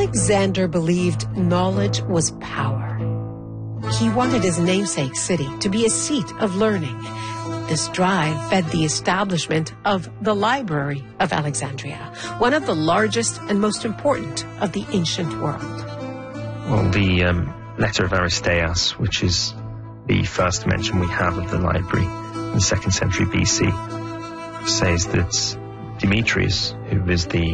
Alexander believed knowledge was power. He wanted his namesake city to be a seat of learning. This drive fed the establishment of the Library of Alexandria, one of the largest and most important of the ancient world. Well, the letter of Aristeas, which is the first mention we have of the library in the 2nd century BC, says that Demetrius, who is the